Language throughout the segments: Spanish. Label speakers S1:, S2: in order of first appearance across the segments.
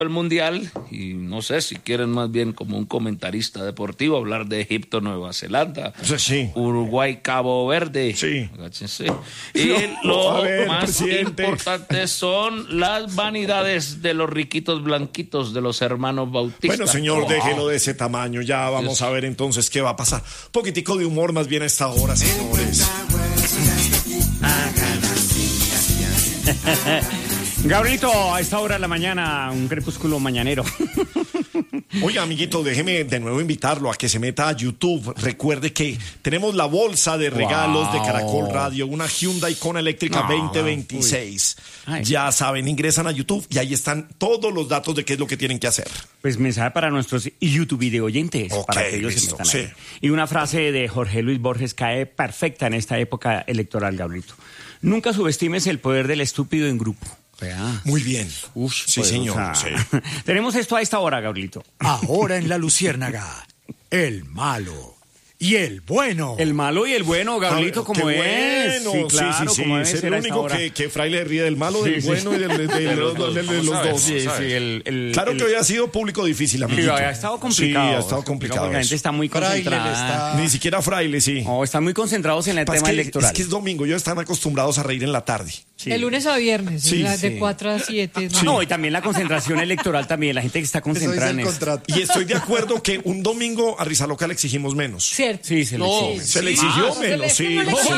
S1: el Mundial y no sé si quieren más bien como un comentarista deportivo hablar de Egipto, Nueva Zelanda,
S2: sí.
S1: Uruguay, Cabo Verde.
S2: Sí.
S1: Y lo más
S2: presidente.
S1: importante son las vanidades de los riquitos blanquitos de los hermanos Bautista.
S2: Bueno, señor, déjelo de ese tamaño. Ya vamos a ver entonces qué va a pasar. Un poquitico de humor más bien a esta hora, señores.
S3: Gabrielito, a esta hora de la mañana, un crepúsculo mañanero.
S2: Oiga, amiguito, déjeme de nuevo invitarlo a que se meta a YouTube. Recuerde que tenemos la bolsa de regalos de Caracol Radio, una Hyundai Kona eléctrica 2026. Ya saben, ingresan a YouTube y ahí están todos los datos de qué es lo que tienen que hacer.
S3: Pues mensaje para nuestros YouTube video oyentes, para que ellos se metan ahí. Y una frase de Jorge Luis Borges cae perfecta en esta época electoral, Gabrielito. Nunca subestimes el poder del estúpido en grupo.
S2: Muy bien. Sí, señor. Sí.
S3: Tenemos esto a esta hora, Gabrielito.
S4: Ahora en La Luciérnaga, el malo y el bueno.
S3: El malo y el bueno, Gabrielito, como es.
S2: Bueno.
S3: Sí, claro,
S2: sí.
S3: como es.
S2: Es el único que Fraile ríe del malo, del bueno y de los dos.
S3: Sí,
S2: claro que hoy ha sido público difícil, amiguito.
S3: Sí, ha estado complicado.
S2: Sí, ha estado complicado.
S3: La gente está muy concentrada.
S2: Ni siquiera Fraile, sí.
S3: No, están muy concentrados en el tema electoral.
S2: Es que es domingo, ellos están acostumbrados a reír en la tarde.
S5: Sí. De lunes a viernes, de 4 a 7.
S3: ¿No? No, y también la concentración electoral también, la gente que está concentrada en eso.
S2: Y estoy de acuerdo que un domingo a Rizaloca le exigimos menos.
S5: Cierto.
S3: Sí, se le exigió.
S2: Se le exigió menos, sí.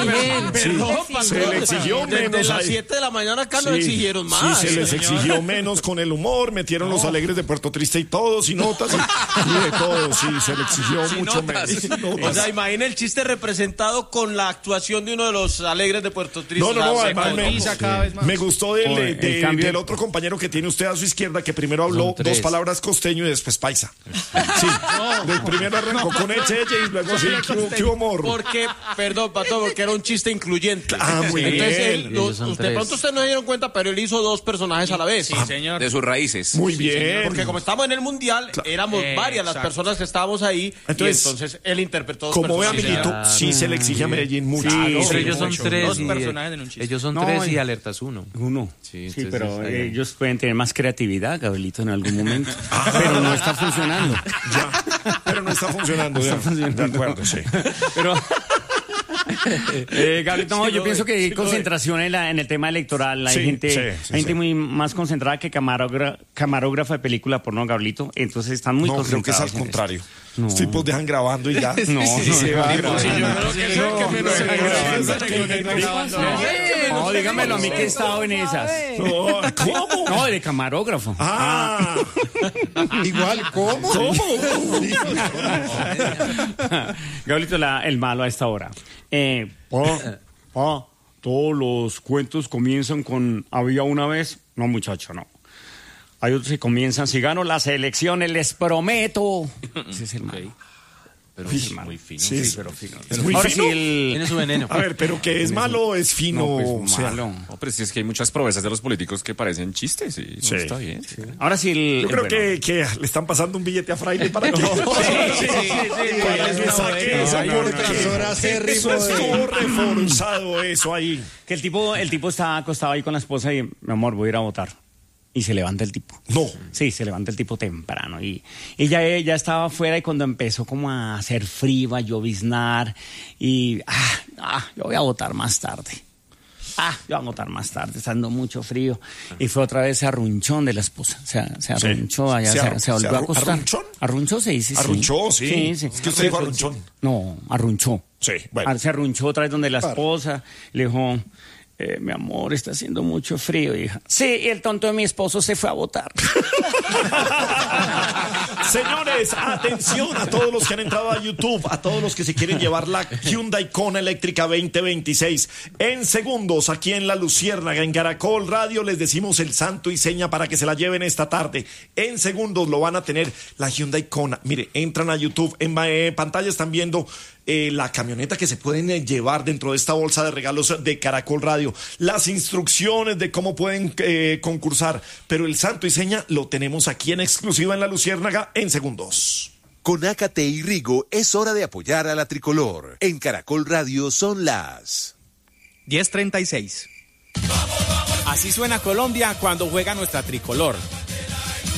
S2: Se le exigió menos.
S6: Desde las 7 de la mañana acá nos exigieron más.
S2: Sí, se les exigió menos con el humor, metieron los alegres de Puerto Triste y todos, y notas, y de todo, sí, se le exigió mucho menos.
S6: O sea, imagina el chiste representado con la actuación de uno de los alegres de Puerto Triste.
S2: No, además me gustó del otro compañero que tiene usted a su izquierda, que primero habló 2 palabras costeño y después paisa. Sí, del primero arrancó con eche y luego sí, qué humor.
S6: Porque, perdón, Pato, porque era un chiste incluyente.
S2: Muy
S6: Entonces,
S2: bien.
S6: De pronto ustedes no se dieron cuenta, pero él hizo 2 personajes a la vez.
S1: Sí, señor.
S7: De sus raíces.
S2: Muy bien.
S6: Porque como estamos en el Mundial, éramos varias las personas que estábamos ahí, entonces él interpretó 2
S2: como
S6: personajes.
S2: Como ve, amiguito, sí se le exige a Medellín mucho.
S7: Pero ellos son 3
S6: 2 personajes en un chiste.
S7: Ellos son 3 y Alertas 1.
S3: Sí, pero ellos pueden tener más creatividad, Gabrielito, en algún momento. Pero no está funcionando.
S2: Ya, pero no está funcionando. De acuerdo, sí.
S3: Pero... Gabrielito, no, yo pienso que hay concentración en el tema electoral. Hay gente muy más concentrada que camarógrafa de película porno, Gabrielito. Entonces están muy concentrados.
S2: No, creo que es al contrario. Los tipos dejan grabando y ya.
S3: No, dígamelo a mí que he estado en esas.
S2: ¿Cómo?
S3: No, de camarógrafo.
S4: Igual, ¿cómo?
S3: Gabrielito, el malo a esta hora. Todos los cuentos comienzan con había una vez. No, muchacho, no. Hay otros que comienzan, si gano las elecciones, les prometo. Ese es el malo.
S7: Pero es muy fino.
S2: Sí,
S3: pero fino.
S2: ¿Es muy fino?
S7: Tiene su veneno.
S2: A ver, pero que es malo o es fino.
S3: No, pues, malo.
S7: No, pero es que hay muchas promesas de los políticos que parecen chistes y no está bien. Sí.
S3: Ahora sí,
S2: yo creo que le están pasando un billete a Fraile para que eso estuvo reforzado, eso ahí.
S3: Que el tipo está acostado ahí con la esposa y, mi amor, voy a ir a votar. Y se levanta el tipo.
S2: No.
S3: Sí, se levanta el tipo temprano. Y ella estaba afuera y cuando empezó como a hacer frío, a lloviznar. Y, yo voy a votar más tarde. Yo voy a votar más tarde, está dando mucho frío. Y fue otra vez arrunchón de la esposa. Se arrunchó allá, se volvió a acostar.
S2: ¿Arrunchón?
S3: Arrunchó se dice.
S2: Arrunchó, sí.
S3: Es
S2: que usted dijo arrunchón.
S3: No, arrunchó.
S2: Sí, bueno.
S3: Se arrunchó otra vez donde la esposa le dijo... mi amor, está haciendo mucho frío, hija. Sí, y el tonto de mi esposo se fue a votar.
S2: Señores, atención a todos los que han entrado a YouTube, a todos los que se quieren llevar la Hyundai Kona eléctrica 2026. En segundos, aquí en La Luciérnaga, en Caracol Radio, les decimos el santo y seña para que se la lleven esta tarde. En segundos lo van a tener la Hyundai Kona. Mire, entran a YouTube, en pantalla están viendo la camioneta que se pueden llevar dentro de esta bolsa de regalos de Caracol Radio, las instrucciones de cómo pueden concursar, pero el santo y seña lo tenemos aquí en exclusiva en La Luciérnaga en segundos.
S8: Con Ácate y Rigo es hora de apoyar a la tricolor. En Caracol Radio son las
S9: 10:36. Así suena Colombia cuando juega nuestra tricolor.